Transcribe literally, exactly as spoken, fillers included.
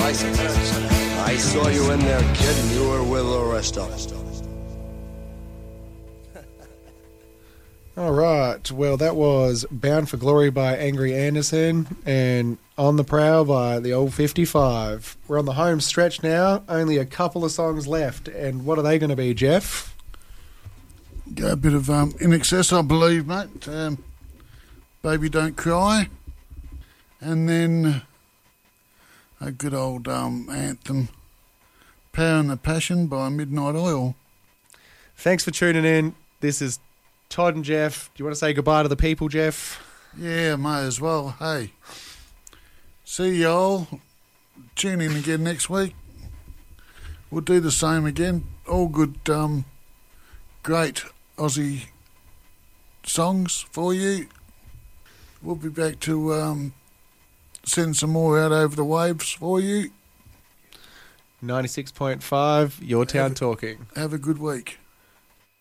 license. I saw you in there, kid, and you were with the rest of us. All right. Well, that was Bound for Glory by Angry Anderson and On the Prowl by the Old fifty-five. We're on the home stretch now. Only a couple of songs left. And what are they going to be, Jeff? Go a bit of um, In Excess, I believe, mate. Um, Baby Don't Cry. And then a good old um, anthem, Power and the Passion by Midnight Oil. Thanks for tuning in. This is Todd and Jeff. Do you want to say goodbye to the people, Jeff? Yeah, may as well. Hey, see y'all. Tune in again next week. We'll do the same again. All good, um, great Aussie songs for you. We'll be back to um, send some more out over the waves for you. ninety-six point five, Your Town have a, Talking. Have a good week.